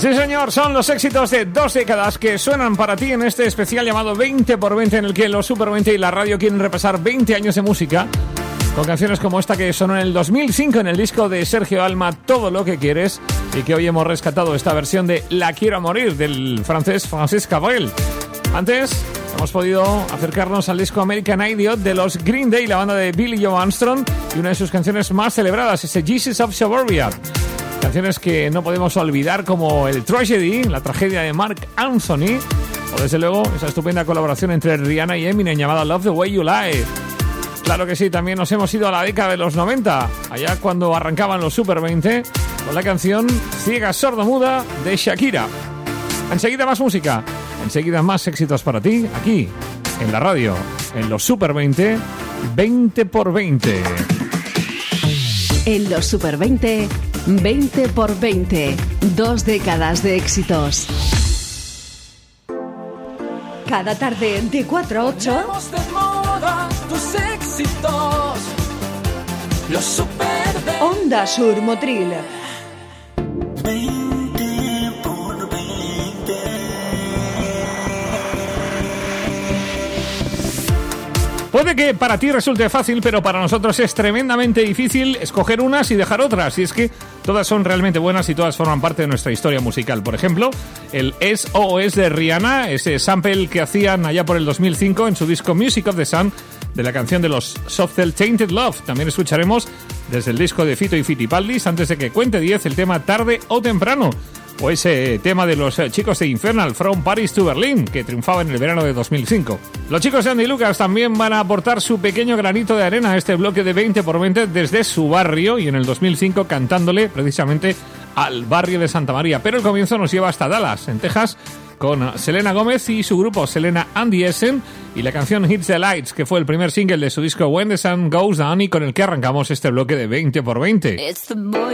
Sí, señor, son los éxitos de 2 décadas que suenan para ti en este especial llamado 20x20, en el que los Super 20 y la radio quieren repasar 20 años de música con canciones como esta que sonó en el 2005 en el disco de Sergio Dalma, Todo lo que quieres, y que hoy hemos rescatado esta versión de La quiero a morir del francés Francis Cabrel. Antes hemos podido acercarnos al disco American Idiot de los Green Day, la banda de Billy Joe Armstrong, y una de sus canciones más celebradas, ese Jesus of Suburbia. Canciones que no podemos olvidar, como el Tragedy, la tragedia de Mark Anthony, o desde luego esa estupenda colaboración entre Rihanna y Eminem llamada Love the Way You Lie. Claro que sí, también nos hemos ido a la década de los 90, allá cuando arrancaban los Super 20, con la canción Ciega Sordomuda de Shakira. Enseguida más música, enseguida más éxitos para ti, aquí, en la radio, en los Super 20, 20x20. En los Super 20, 20x20, 2 décadas de éxitos. Cada tarde de 4 a 8. Ponemos de moda tus éxitos, los Super 20. Onda Sur Motril. 20x20. Puede que para ti resulte fácil, pero para nosotros es tremendamente difícil escoger unas y dejar otras. Y es que todas son realmente buenas y todas forman parte de nuestra historia musical. Por ejemplo, el SOS de Rihanna, ese sample que hacían allá por el 2005 en su disco Music of the Sun, de la canción de los Soft Cell Tainted Love. También escucharemos desde el disco de Fito y Fitipaldis, antes de que cuente 10, el tema Tarde o Temprano, o ese tema de los chicos de Infernal, From Paris to Berlin, que triunfaba en el verano de 2005. Los chicos de Andy Lucas también van a aportar su pequeño granito de arena a este bloque de 20x20 desde su barrio, y en el 2005 cantándole precisamente al barrio de Santa María. Pero el comienzo nos lleva hasta Dallas, en Texas, con Selena Gómez y su grupo Selena and the Essen, y la canción Hits the Lights, que fue el primer single de su disco When the Sun Goes Down, y con el que arrancamos este bloque de 20x20.